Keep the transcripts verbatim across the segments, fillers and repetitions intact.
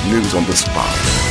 News on the spot.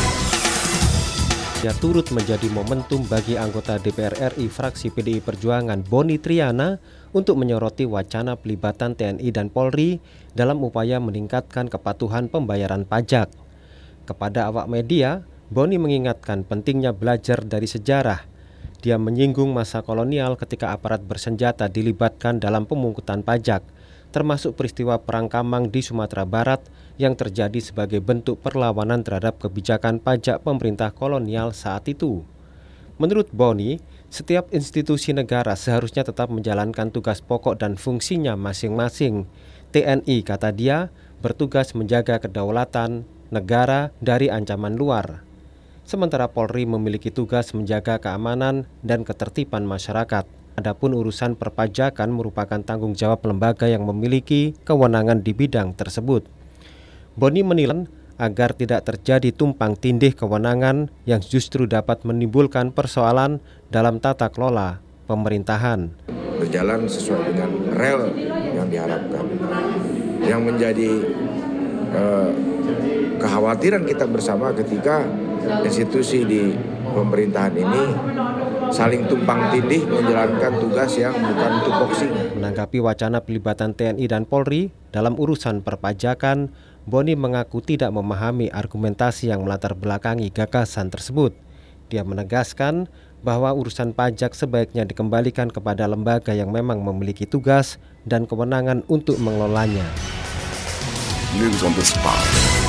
Ya, turut menjadi momentum bagi anggota D P R R I fraksi P D I Perjuangan Boni Triana untuk menyoroti wacana pelibatan T N I dan Polri dalam upaya meningkatkan kepatuhan pembayaran pajak. Kepada awak media, Boni mengingatkan pentingnya belajar dari sejarah. Dia menyinggung masa kolonial ketika aparat bersenjata dilibatkan dalam pemungutan pajak, termasuk peristiwa Perang Kamang di Sumatera Barat yang terjadi sebagai bentuk perlawanan terhadap kebijakan pajak pemerintah kolonial saat itu. Menurut Boni, setiap institusi negara seharusnya tetap menjalankan tugas pokok dan fungsinya masing-masing. T N I, kata dia, bertugas menjaga kedaulatan negara dari ancaman luar. Sementara Polri memiliki tugas menjaga keamanan dan ketertiban masyarakat. Adapun urusan perpajakan merupakan tanggung jawab lembaga yang memiliki kewenangan di bidang tersebut. Boni menilai agar tidak terjadi tumpang tindih kewenangan yang justru dapat menimbulkan persoalan dalam tata kelola pemerintahan. Berjalan sesuai dengan rel yang diharapkan. Yang menjadi eh, kekhawatiran kita bersama ketika institusi di pemerintahan ini saling tumpang tindih menjalankan tugas yang bukan tupoksinya. Menanggapi wacana pelibatan T N I dan Polri dalam urusan perpajakan, Boni mengaku tidak memahami argumentasi yang melatar belakangi gagasan tersebut. Dia menegaskan bahwa urusan pajak sebaiknya dikembalikan kepada lembaga yang memang memiliki tugas dan kewenangan untuk mengelolanya. News on the spot.